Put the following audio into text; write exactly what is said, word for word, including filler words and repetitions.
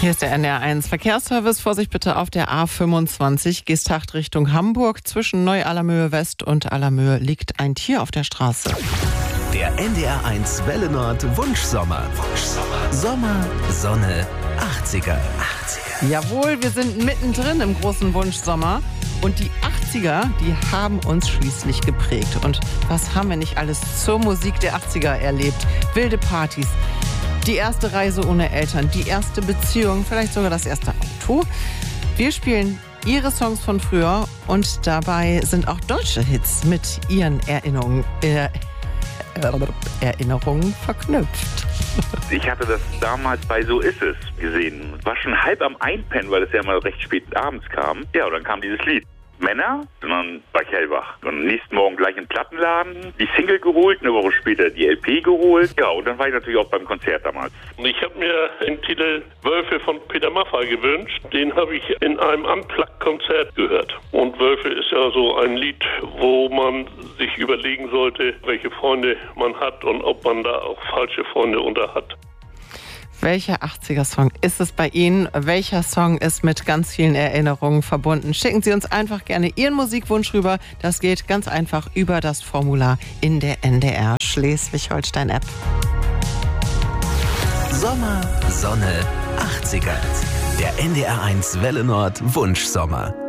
Hier ist der N D R eins Verkehrsservice. Vorsicht bitte auf der A fünfundzwanzig, Geesthacht Richtung Hamburg. Zwischen Neu-Allermöhe West und Allermöhe liegt ein Tier auf der Straße. Der N D R eins Welle Nord Wunschsommer. Wunschsommer. Sommer, Sonne, achtziger. achtziger. Jawohl, wir sind mittendrin im großen Wunschsommer. Und die achtziger, die haben uns schließlich geprägt. Und was haben wir nicht alles zur Musik der achtziger erlebt? Wilde Partys, die erste Reise ohne Eltern, die erste Beziehung, vielleicht sogar das erste Auto. Wir spielen ihre Songs von früher und dabei sind auch deutsche Hits mit ihren Erinnerungen, äh, Erinnerungen verknüpft. Ich hatte das damals bei So ist es gesehen. War schon halb am Einpennen, weil es ja mal recht spät abends kam. Ja, und dann kam dieses Lied. Männer, und dann war ich hellwach. Und am nächsten Morgen gleich im Plattenladen die Single geholt, eine Woche später die L P geholt. Ja, und dann war ich natürlich auch beim Konzert damals. Ich habe mir den Titel Wölfe von Peter Maffay gewünscht. Den habe ich in einem Unplugged-Konzert gehört. Und Wölfe ist ja so ein Lied, wo man sich überlegen sollte, welche Freunde man hat und ob man da auch falsche Freunde unter hat. Welcher achtziger-Song ist es bei Ihnen? Welcher Song ist mit ganz vielen Erinnerungen verbunden? Schicken Sie uns einfach gerne Ihren Musikwunsch rüber. Das geht ganz einfach über das Formular in der N D R Schleswig-Holstein-App. Sommer, Sonne, achtziger. Der N D R eins Welle Nord Wunschsommer.